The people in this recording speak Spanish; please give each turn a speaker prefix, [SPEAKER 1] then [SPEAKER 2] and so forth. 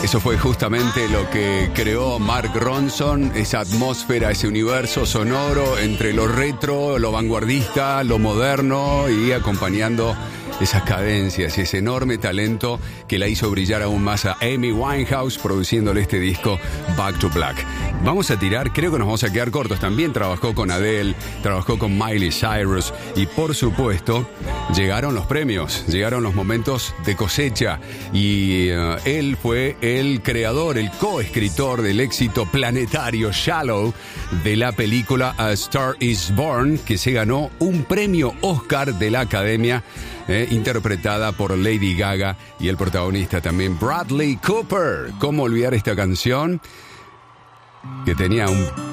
[SPEAKER 1] Eso fue justamente lo que creó Mark Ronson, esa atmósfera, ese universo sonoro entre lo retro, lo vanguardista, lo moderno y acompañando esas cadencias y ese enorme talento que la hizo brillar aún más a Amy Winehouse produciéndole este disco Back to Black. Vamos a tirar, creo que nos vamos a quedar cortos. También trabajó con Adele, trabajó con Miley Cyrus y por supuesto llegaron los premios, llegaron los momentos de cosecha y él fue el creador, el coescritor del éxito planetario Shallow de la película A Star is Born, que se ganó un premio Oscar de la Academia, interpretada por Lady Gaga y el protagonista también Bradley Cooper. ¿Cómo olvidar esta canción? Que tenía un